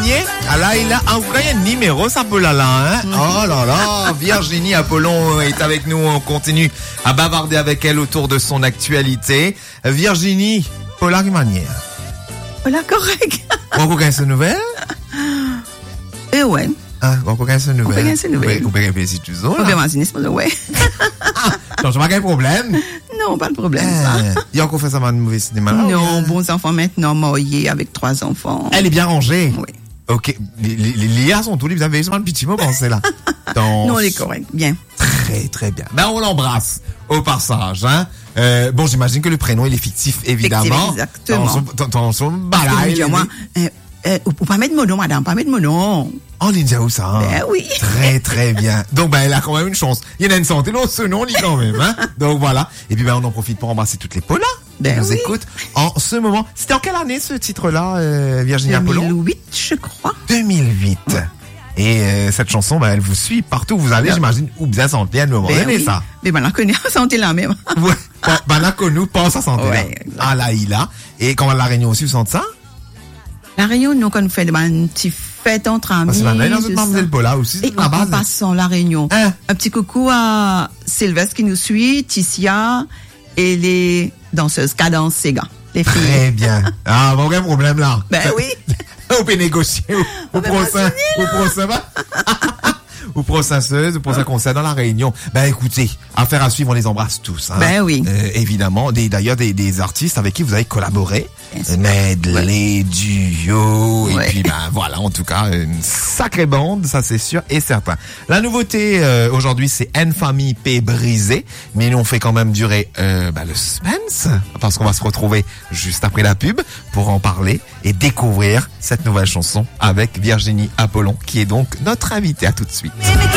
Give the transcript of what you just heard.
Manier. Ah là, il a envoyé un numéro, ça peut là, hein. Oh là là, Virginie Apollon est avec nous. On continue à bavarder avec elle autour de son actualité. Virginie, Paula Manier. Voilà, correct. On connaît cette nouvelle? Ouais. Ah, on connaît cette nouvelle. On connaît cette nouvelle. On peut réfléchir toujours. On peut imaginer ce ouais. Non, je vois pas de problème. Non, pas de problème, ça. Il y a encore fait ça dans le mauvais cinéma. Non, bons enfants maintenant, mariés avec 3 enfants. Elle est bien rangée. Oui. Ok. Les liens sont tous les, vous avez un petit mot pensé là. Non, elle est correcte. Bien. Très, très bien. Ben, on l'embrasse au passage, hein. Bon, j'imagine que le prénom, il est fictif, évidemment. Exactement. Dans son balai. Moi, ou pas mettre mon nom, madame, pas mettre mon nom. Oh, Linda, où ça? Ben oui. Très, très bien. Donc, ben, elle a quand même une chance. Il y en a une santé, non, ce nom, lit quand même, hein. Donc, voilà. Et puis, ben, on en profite pour embrasser toutes les Paulas qui nous écoutent en ce moment. C'était en quelle année, ce titre-là, Virginie Apollon? 2008, je crois. 2008. Ouais. Et cette chanson, ben, elle vous suit partout où vous allez, j'imagine, ou bien santé à un moment donné, ça. Mais ben, la connaît en santé là même. Ouais. Ben, la connu, pense à santé là. Ouais, Ah, là, il a. Et quand on va à la Réunion aussi, vous sentez ça? La Réunion, nous, quand on fait un petit fête entre amis. C'est la dans une mademoiselle Paula aussi. Et en passant la Réunion. Hein? Un petit coucou à Sylvestre qui nous suit, Ticia et les danseuses Cadence Sega. Les filles. Très bien. Ah, bon, aucun problème là. Ben oui. On peut négocier au procès. Ou processeuse, ou pour ça concert dans la Réunion. Ben écoutez, affaire à suivre, on les embrasse tous. Hein. Ben oui. Évidemment, d'ailleurs des artistes avec qui vous avez collaboré. Medley, duo, et puis ben voilà, en tout cas, une sacrée bande, ça c'est sûr et certain. La nouveauté aujourd'hui, c'est N Famille P brisé, mais nous on fait quand même durer le suspense, parce qu'on va se retrouver juste après la pub pour en parler et découvrir cette nouvelle chanson avec Virginie Apollon, qui est donc notre invitée. À tout de suite.